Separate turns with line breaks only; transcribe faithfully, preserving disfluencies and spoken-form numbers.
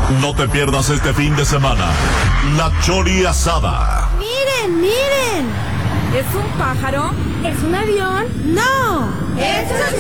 No te pierdas este fin de semana La Chori Asada.
¡Miren, miren!
¿Es un pájaro?
¿Es un avión? ¡No!
¡Es un